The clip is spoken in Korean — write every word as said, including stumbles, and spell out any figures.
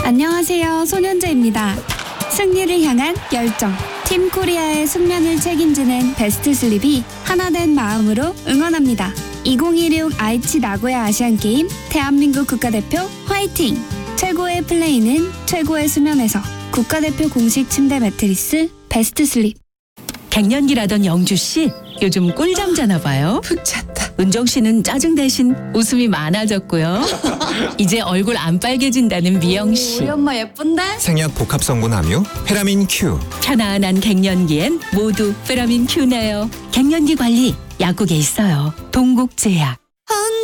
안녕하세요. 손현재입니다. 승리를 향한 열정. 팀 코리아의 숙면을 책임지는 베스트 슬립이 하나된 마음으로 응원합니다. 이천이십육 아이치 나고야 아시안게임 대한민국 국가대표 화이팅! 최고의 플레이는 최고의 수면에서. 국가대표 공식 침대 매트리스 베스트 슬립. 갱년기라던 영주 씨 요즘 꿀잠 자나 봐요. 푹 잤다. 은정 씨는 짜증 대신 웃음이 많아졌고요. 이제 얼굴 안 빨개진다는 미영 씨. 우리 엄마 예쁜데? 생약 복합 성분 함유 페라민 Q. 편안한 갱년기엔 모두 페라민 Q네요. 갱년기 관리 약국에 있어요. 동국제약.